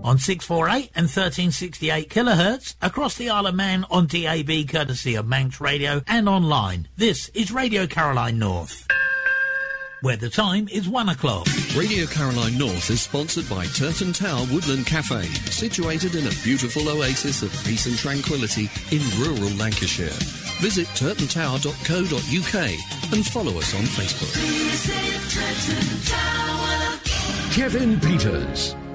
on 648 and 1368 kilohertz across the Isle of Man on DAB courtesy of Manx Radio and online. This is Radio Caroline North, where the time is 1 o'clock. Radio Caroline North is sponsored by Turton Tower Woodland Cafe, situated in a beautiful oasis of peace and tranquility in rural Lancashire. Visit turtontower.co.uk and follow us on Facebook. Kevin Peters.